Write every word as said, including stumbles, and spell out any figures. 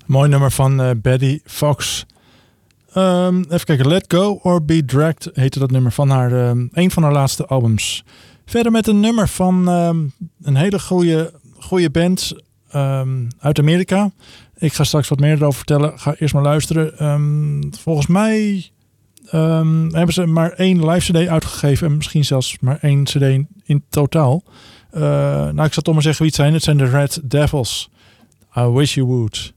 Mooi nummer van uh, Betty Fox. Um, even kijken. Let Go or Be Dragged heette dat nummer van haar, um, een van haar laatste albums. Verder met een nummer van um, een hele goede, goede band um, uit Amerika. Ik ga straks wat meer erover vertellen. Ga eerst maar luisteren. Um, volgens mij um, hebben ze maar één live cd uitgegeven. En misschien zelfs maar één cd in, in totaal. Uh, nou, ik zal toch maar zeggen wie het zijn. Het zijn de Red Devils. I Wish You Would.